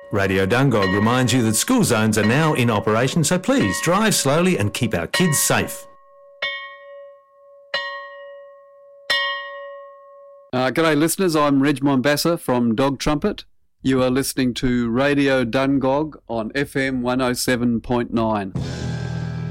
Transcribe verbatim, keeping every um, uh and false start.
Radio Dungog reminds you that school zones are now in operation, so please drive slowly and keep our kids safe. Uh, g'day listeners, I'm Reg Mombassa from Dog Trumpet. You are listening to Radio Dungog on F M one oh seven point nine.